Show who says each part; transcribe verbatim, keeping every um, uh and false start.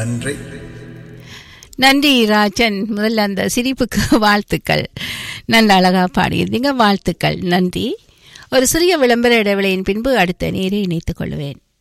Speaker 1: நன்றி.
Speaker 2: நன்றி ராஜன். முதல்ல அந்த சிரிப்புக்கு வாழ்த்துக்கள். நல்ல அழகா பாடியிருந்தீங்க, வாழ்த்துக்கள், நன்றி. ஒரு சிறிய விளம்பர இடைவெளியின் பின்பு அடுத்த நேரை இணைத்துக் கொள்வேன்.